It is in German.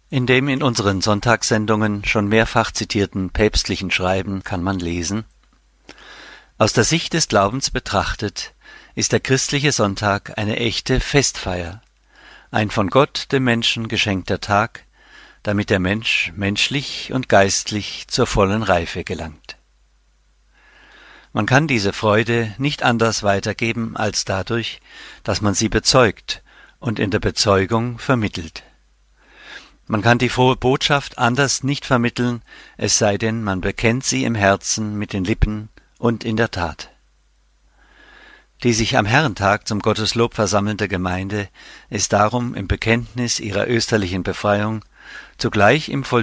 In dem in unseren Sonntagssendungen schon mehrfach zitierten päpstlichen Schreiben kann man lesen: Aus der Sicht des Glaubens betrachtet ist der christliche Sonntag eine echte Festfeier, ein von Gott dem Menschen geschenkter Tag, damit der Mensch menschlich und geistlich zur vollen Reife gelangt. Man kann diese Freude nicht anders weitergeben als dadurch, dass man sie bezeugt und in der Bezeugung vermittelt. Man kann die frohe Botschaft anders nicht vermitteln, es sei denn, man bekennt sie im Herzen mit den Lippen und in der Tat. Die sich am Herrentag zum Gotteslob versammelnde Gemeinde ist darum im Bekenntnis ihrer österlichen Befreiung zugleich im